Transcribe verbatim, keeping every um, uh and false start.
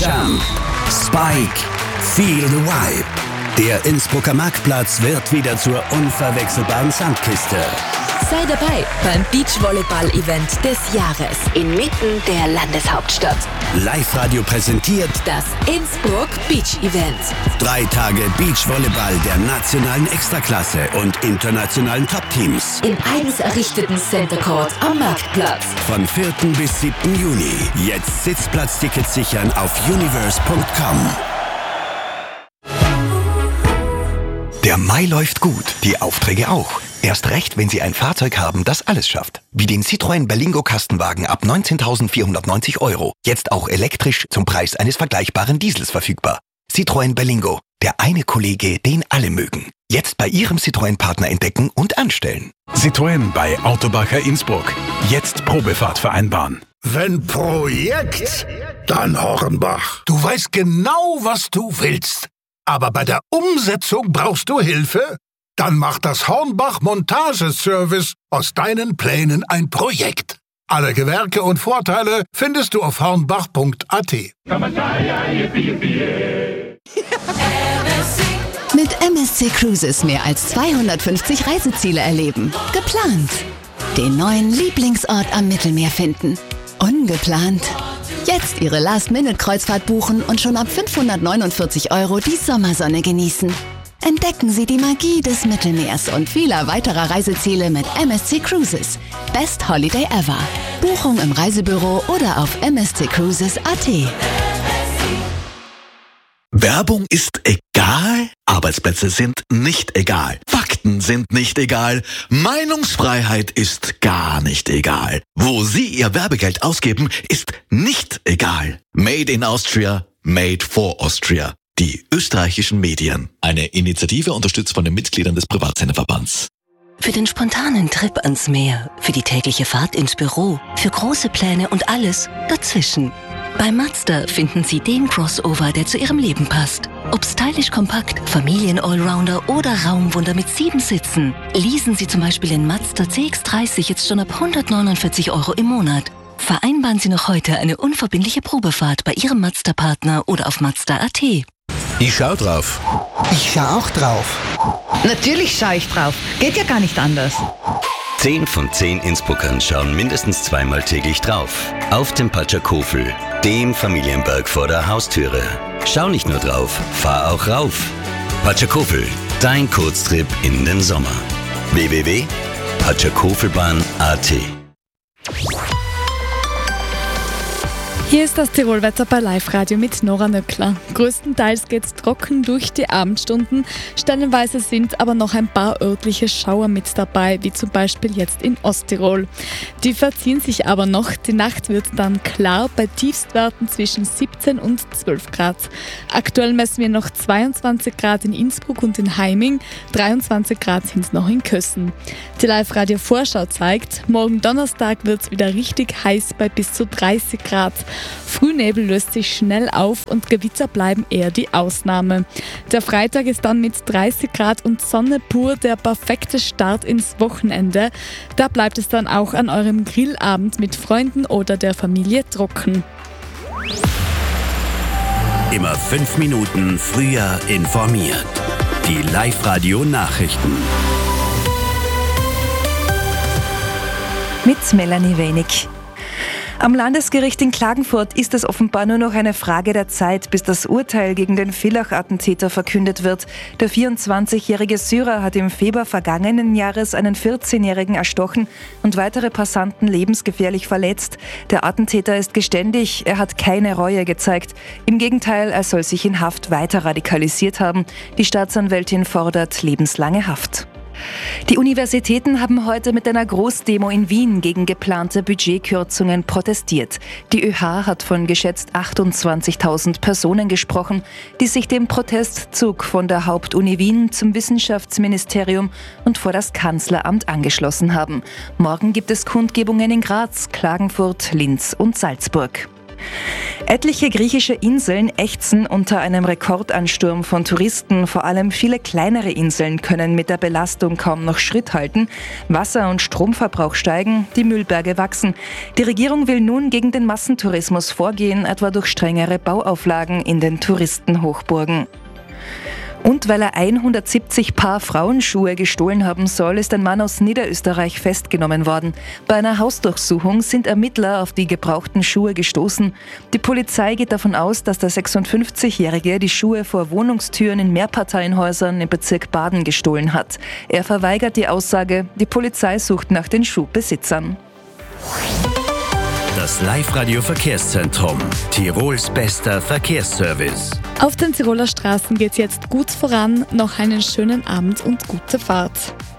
Jump, Spike, Feel the Vibe. Der Innsbrucker Marktplatz wird wieder zur unverwechselbaren Sandkiste. Sei dabei beim Beachvolleyball-Event des Jahres inmitten der Landeshauptstadt. Live-Radio präsentiert das Innsbruck Beach Event. Drei Tage Beachvolleyball der nationalen Extraklasse und internationalen Top-Teams. Im eigens errichteten Center Court am Marktplatz. Von vierten bis siebten Juni. Jetzt Sitzplatztickets sichern auf universe punkt com. Der Mai läuft gut, die Aufträge auch. Erst recht, wenn Sie ein Fahrzeug haben, das alles schafft. Wie den Citroën Berlingo Kastenwagen ab neunzehntausendvierhundertneunzig Euro. Jetzt auch elektrisch zum Preis eines vergleichbaren Diesels verfügbar. Citroën Berlingo, der eine Kollege, den alle mögen. Jetzt bei Ihrem Citroën-Partner entdecken und anstellen. Citroën bei Autobacher Innsbruck. Jetzt Probefahrt vereinbaren. Wenn Projekt, dann Hornbach. Du weißt genau, was du willst. Aber bei der Umsetzung brauchst du Hilfe? Dann macht das Hornbach Montageservice aus deinen Plänen ein Projekt. Alle Gewerke und Vorteile findest du auf hornbach punkt a t. Mit M S C Cruises mehr als zweihundertfünfzig Reiseziele erleben. Geplant. Den neuen Lieblingsort am Mittelmeer finden. Ungeplant. Jetzt Ihre Last-Minute-Kreuzfahrt buchen und schon ab fünfhundertneunundvierzig Euro die Sommersonne genießen. Entdecken Sie die Magie des Mittelmeers und vieler weiterer Reiseziele mit M S C Cruises. Best Holiday ever. Buchung im Reisebüro oder auf m s c cruises punkt a t. Werbung ist egal, Arbeitsplätze sind nicht egal, Fakten sind nicht egal, Meinungsfreiheit ist gar nicht egal. Wo Sie Ihr Werbegeld ausgeben, ist nicht egal. Made in Austria, made for Austria. Die österreichischen Medien. Eine Initiative unterstützt von den Mitgliedern des Privatsenderverbands. Für den spontanen Trip ans Meer, für die tägliche Fahrt ins Büro, für große Pläne und alles dazwischen. Bei Mazda finden Sie den Crossover, der zu Ihrem Leben passt. Ob stylisch kompakt, Familien-Allrounder oder Raumwunder mit sieben Sitzen. Leasen Sie zum Beispiel den Mazda C X dreißig jetzt schon ab hundertneunundvierzig Euro im Monat. Vereinbaren Sie noch heute eine unverbindliche Probefahrt bei Ihrem Mazda-Partner oder auf mazda punkt a t. Ich schau drauf. Ich schau auch drauf. Natürlich schau ich drauf. Geht ja gar nicht anders. Zehn von zehn Innsbruckern schauen mindestens zweimal täglich drauf. Auf dem Patschakofel, dem Familienberg vor der Haustüre. Schau nicht nur drauf, fahr auch rauf. Patschakofel, dein Kurztrip in den Sommer. w w w punkt patschakofelbahn punkt a t. Hier ist das Tirolwetter bei Live-Radio mit Nora Nöckler. Größtenteils geht es trocken durch die Abendstunden. Stellenweise sind aber noch ein paar örtliche Schauer mit dabei, wie zum Beispiel jetzt in Osttirol. Die verziehen sich aber noch. Die Nacht wird dann klar bei Tiefstwerten zwischen siebzehn und zwölf Grad. Aktuell messen wir noch zweiundzwanzig Grad in Innsbruck und in Heiming. dreiundzwanzig Grad sind es noch in Kössen. Die Live-Radio-Vorschau zeigt, morgen Donnerstag wird es wieder richtig heiß bei bis zu dreißig Grad. Frühnebel löst sich schnell auf und Gewitter bleiben eher die Ausnahme. Der Freitag ist dann mit dreißig Grad und Sonne pur der perfekte Start ins Wochenende. Da bleibt es dann auch an eurem Grillabend mit Freunden oder der Familie trocken. Immer fünf Minuten früher informiert. Die Live-Radio-Nachrichten. Mit Melanie Wenig. Am Landesgericht in Klagenfurt ist es offenbar nur noch eine Frage der Zeit, bis das Urteil gegen den Villach-Attentäter verkündet wird. Der vierundzwanzigjährige Syrer hat im Februar vergangenen Jahres einen vierzehnjährigen erstochen und weitere Passanten lebensgefährlich verletzt. Der Attentäter ist geständig, er hat keine Reue gezeigt. Im Gegenteil, er soll sich in Haft weiter radikalisiert haben. Die Staatsanwältin fordert lebenslange Haft. Die Universitäten haben heute mit einer Großdemo in Wien gegen geplante Budgetkürzungen protestiert. Die ÖH hat von geschätzt achtundzwanzigtausend Personen gesprochen, die sich dem Protestzug von der Hauptuni Wien zum Wissenschaftsministerium und vor das Kanzleramt angeschlossen haben. Morgen gibt es Kundgebungen in Graz, Klagenfurt, Linz und Salzburg. Etliche griechische Inseln ächzen unter einem Rekordansturm von Touristen. Vor allem viele kleinere Inseln können mit der Belastung kaum noch Schritt halten. Wasser- und Stromverbrauch steigen, die Müllberge wachsen. Die Regierung will nun gegen den Massentourismus vorgehen, etwa durch strengere Bauauflagen in den Touristenhochburgen. Und weil er hundertsiebzig Paar Frauenschuhe gestohlen haben soll, ist ein Mann aus Niederösterreich festgenommen worden. Bei einer Hausdurchsuchung sind Ermittler auf die gebrauchten Schuhe gestoßen. Die Polizei geht davon aus, dass der sechsundfünfzigjährige die Schuhe vor Wohnungstüren in Mehrparteienhäusern im Bezirk Baden gestohlen hat. Er verweigert die Aussage, die Polizei sucht nach den Schuhbesitzern. Das Live-Radio-Verkehrszentrum. Tirols bester Verkehrsservice. Auf den Tiroler Straßen geht's jetzt gut voran. Noch einen schönen Abend und gute Fahrt.